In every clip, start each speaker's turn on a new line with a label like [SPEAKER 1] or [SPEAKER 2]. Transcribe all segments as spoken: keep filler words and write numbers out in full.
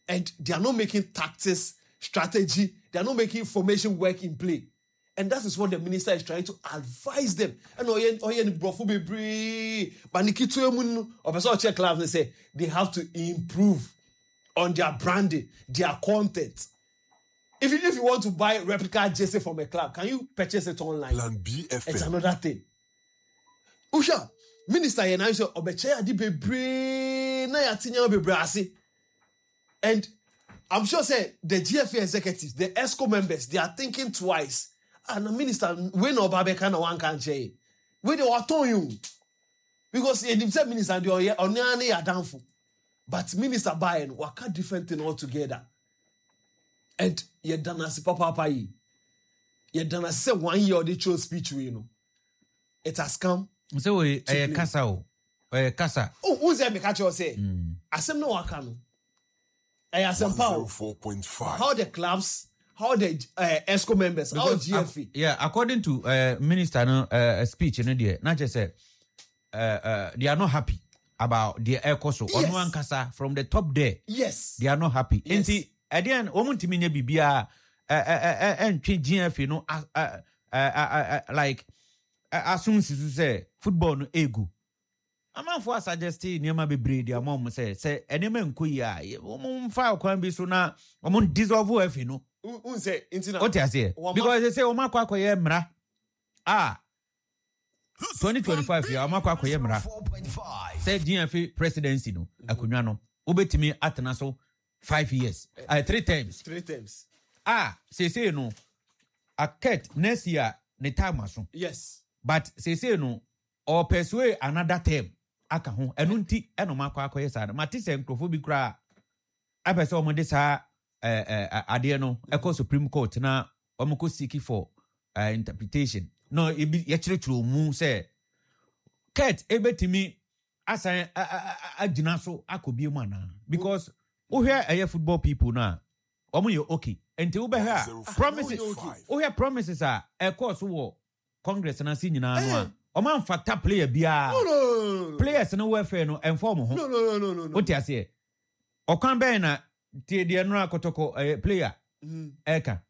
[SPEAKER 1] And they are not making tactics, strategy. They are not making formation work in play. And that is what the minister is trying to advise them. And say they have to improve on their branding, their content. If you, if you want to buy replica jersey from a club, can you purchase it online?
[SPEAKER 2] Plan B F M.
[SPEAKER 1] It's another thing. Usha, minister here now say obeche adi bebre na yatinya bebre ase. And I'm sure say the G F A executives, the ESCO members, they are thinking twice. And the minister, we know Babe kind of one can't say. We do what on you. Because the same minister, they are on your downfall. But minister buying, what a different thing altogether. And you done as papa papa. You done as say one year the chose speech, you know. It has come.
[SPEAKER 3] So we a casa. A casa.
[SPEAKER 1] Oh, who's there? Me catch you say. I say no wakano. I asem power.
[SPEAKER 2] four point five.
[SPEAKER 1] How the clubs, how the uh, ESCO members, how G F A.
[SPEAKER 3] Uh, yeah, according to uh, minister no uh, speech in India, not just say uh, uh, they are not happy about the ECOSO.
[SPEAKER 1] Yes.
[SPEAKER 3] On one casa from the top there.
[SPEAKER 1] Yes.
[SPEAKER 3] They are not happy.
[SPEAKER 1] Yes.
[SPEAKER 3] Enti at the end, omuntu minye bibia and G F A, you know, uh, uh, uh, uh, like as soon as you say football no ego. I'm not for suggesting near my baby, their mom say, say, any man kuya, woman file can be sooner, among dissolve if you know.
[SPEAKER 1] Who say,
[SPEAKER 3] what I say? Because they say, oh, my quack, yemra. Ah, twenty twenty-five, yeah, my quack, yemra. Say G F A presidency, no, Akunyano, Ubet me at Naso five years, uh, three times.
[SPEAKER 1] Three times.
[SPEAKER 3] Ah, say, say, no, a cat next year, ne time.
[SPEAKER 1] Yes.
[SPEAKER 3] But say, say, no, or persuade another term. Aka ho enunti eno makwa akoye sa ma ti se nkrofo bi kra apese o mo de sa eh eh ade no eko Supreme Court na o mo ko seek for uh, interpretation no e bi ye kirekiro mu se ket ebetimi asan agina so akobi mu ana because wo hear eye football people na o mo ye okay enti wo be ha promises wo hear promises a eko so wo Congress na si nyina no a o man fata player bia
[SPEAKER 1] no, no, no.
[SPEAKER 3] Players no welfare no inform ho
[SPEAKER 1] no no no no no
[SPEAKER 3] what you say o kan ben na tie de no akotoko player
[SPEAKER 1] mm.
[SPEAKER 3] eka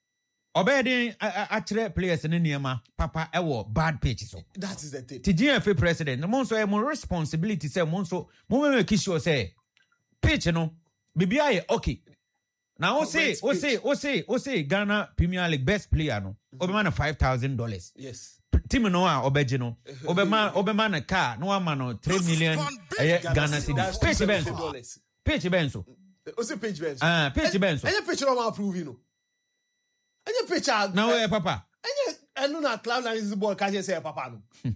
[SPEAKER 3] obedin a kire players ne niema papa ewo bad pitch so
[SPEAKER 1] that is the thing
[SPEAKER 3] ti G F A president mo so e mo responsibility say mo so mo make sure say pitch no bibia ye okay now o say o say o say o say Ghana Premier League best player no obe man five thousand dollars
[SPEAKER 1] yes
[SPEAKER 3] team no a obeje no obema obema na car no ama no three million eh Ghana cedis page benso page benso
[SPEAKER 1] o say page benso
[SPEAKER 3] ah page benso
[SPEAKER 1] any picture no approve you know any picture
[SPEAKER 3] now eh papa
[SPEAKER 1] any enu na cloud line is ball ka say papa no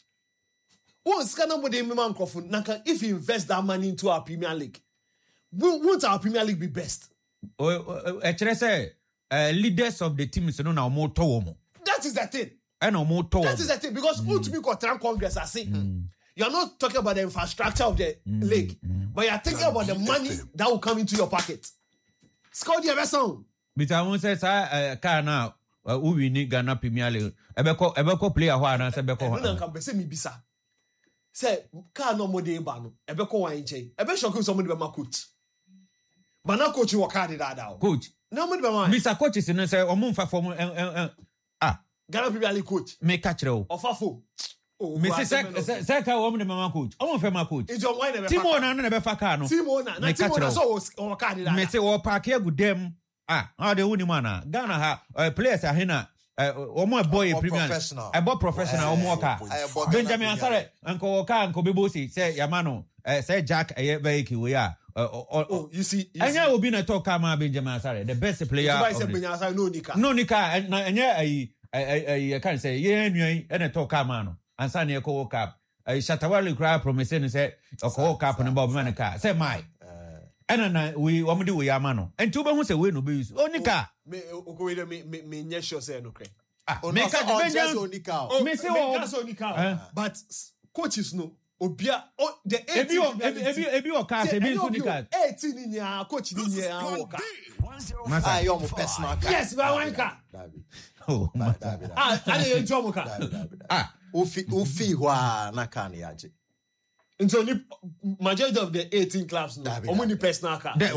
[SPEAKER 1] won scan no dey man crofo naka if you invest that money into our Premier League won't our Premier League be best
[SPEAKER 3] o e kire say leaders of the teams no na o mo to wo mo
[SPEAKER 1] that is the thing.
[SPEAKER 3] And no more talk.
[SPEAKER 1] That is the thing because mm. ultimately Cotran Congress are saying mm. you're not talking about the infrastructure of the mm. league, mm. but you're thinking about the money that will come into your pocket. Score the person.
[SPEAKER 3] But I won't say uh car now who we need Ghana Premier League. Ebeko ebeko player who are answer beko.
[SPEAKER 1] No can be say me bisa. Say car no more dey ba no. Ebeko wan nche. Ebe shock somebody be my coach. But now coach you work hard that out.
[SPEAKER 3] Coach.
[SPEAKER 1] No more be man.
[SPEAKER 3] Mister Coach is no say o mo fa form ah
[SPEAKER 1] Ghana Premier League coach.
[SPEAKER 3] Me catch you.
[SPEAKER 1] Ofafo.
[SPEAKER 3] Oh, Mister Sek Sek ka wo me mama coach. O mo fa ma coach.
[SPEAKER 1] It's your wine never.
[SPEAKER 3] Timo na na be fa car no.
[SPEAKER 1] Timo na. Na Timo na so o card that.
[SPEAKER 3] Me say wo park agudem. Ah, how de woni mana. Ghana ha uh, players are here o mo boy Premier. I bought professional o mo ka. Benjamin Asare anko ka anko bebosi say Yamano uh, say Jack eh vehicle we are. Uh, uh, uh,
[SPEAKER 1] oh, you see, you
[SPEAKER 3] Anya will be na talk ma Benjamin Asare, the best player.
[SPEAKER 1] You say Benjamin Asare no nika.
[SPEAKER 3] No nika, anya ai I I can't say yeah anyway and talk man and san ye ko cap. I Shatawali cry promising say o ko cap no bob manaka. Say my. And na we wo do we amano. And two be hu say we no be use. O nika.
[SPEAKER 1] Me o ko we me me nye sure say no kre.
[SPEAKER 3] Ah, me ka Benjamin nika. Me say
[SPEAKER 1] o nika. But coaches no Obia oh the eighteen
[SPEAKER 3] ebi ebi o card ebi so di card
[SPEAKER 1] eighteen ni ya coach ni ya o card
[SPEAKER 4] ah yo mo personal card
[SPEAKER 1] yes ba one card
[SPEAKER 3] oh
[SPEAKER 1] ah ani e jo mo card
[SPEAKER 4] ah o fi o fi ho na kan ya je
[SPEAKER 1] nso ni majority of the eighteen clubs no omo ni personal card